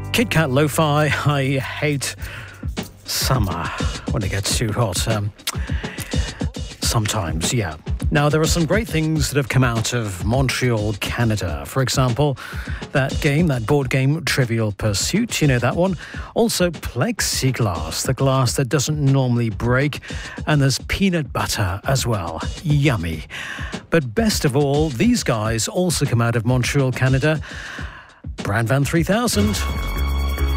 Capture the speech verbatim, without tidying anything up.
Kit Kat Lo-Fi. I hate summer when it gets too hot. Um, sometimes, yeah. Now, there are some great things that have come out of Montreal, Canada. For example, that game, that board game, Trivial Pursuit, you know that one. Also, plexiglass, the glass that doesn't normally break. And there's peanut butter as well. Yummy. But best of all, these guys also come out of Montreal, Canada. Brand Van three thousand.